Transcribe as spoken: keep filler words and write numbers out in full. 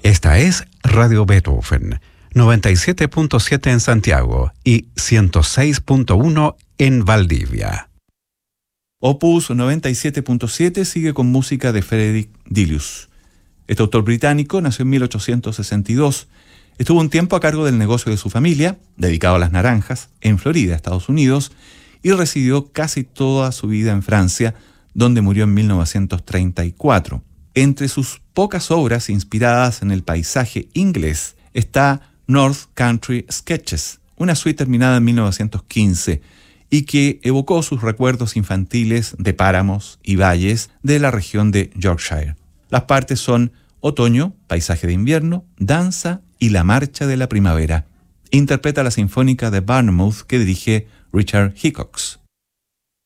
Esta es Radio Beethoven, noventa y siete punto siete en Santiago y ciento seis punto uno en Valdivia. Opus noventa y siete punto siete sigue con música de Frederick Delius. Este autor británico nació en mil ochocientos sesenta y dos. Estuvo un tiempo a cargo del negocio de su familia, dedicado a las naranjas, en Florida, Estados Unidos, y residió casi toda su vida en Francia, donde murió en mil novecientos treinta y cuatro. Entre sus pocas obras inspiradas en el paisaje inglés está North Country Sketches, una suite terminada en mil novecientos quince y que evocó sus recuerdos infantiles de páramos y valles de la región de Yorkshire. Las partes son Otoño, Paisaje de invierno, Danza y La marcha de la primavera. Interpreta la Sinfónica de Bournemouth que dirige Richard Hickox.